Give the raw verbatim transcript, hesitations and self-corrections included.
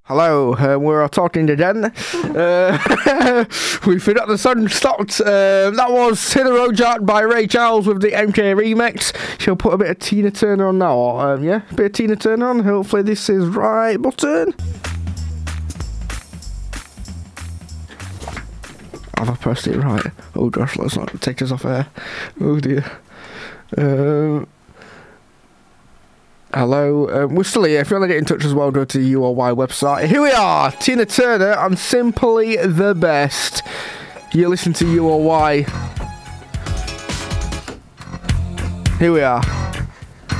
Hello, uh, we're talking again. Uh, we forgot the sun stopped. Uh, that was Hit the Road Jack by Ray Charles with the M K remix. She'll put a bit of Tina Turner on now. Or, um, yeah, a bit of Tina Turner on. Hopefully this is right button. Have I pressed it right? Oh gosh, let's not take us off air. Oh dear. Um... Hello, um, we're still here. If you want to get in touch as well, go to the U O Y website. Here we are, Tina Turner, I'm simply the best. You listen to U O Y. Here we are.